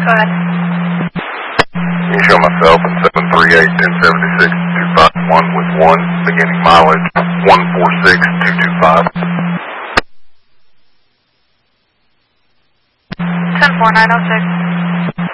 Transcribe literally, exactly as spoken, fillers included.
Go ahead. Can you show myself in seven three eight, ten seventy-six, two five one with one, beginning mileage one four six two two five. ten four nine oh six.